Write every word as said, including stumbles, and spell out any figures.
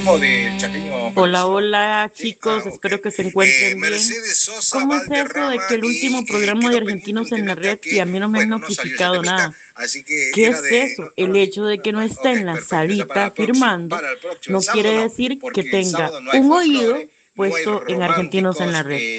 mismo del chaqueño Hola, fallecido. hola Sí, chicos, ah, ok. espero que se Eh, encuentren bien. Mercedes Sosa ¿Cómo es eso de Valderrama que el y último eh, programa de quedó pendiente Argentinos un en la temita red y que, a mí no me han bueno, no salió ese notificado temita, nada? así que ¿Qué era es de... eso? No, El no, hecho de que no ok, esté en la perfecto, ya para salita la próxima, firmando para el próximo. El no sábado quiere no, decir que porque el tenga sábado no hay un folclore, oído no hay puesto en Argentinos en la románticos, red. eh,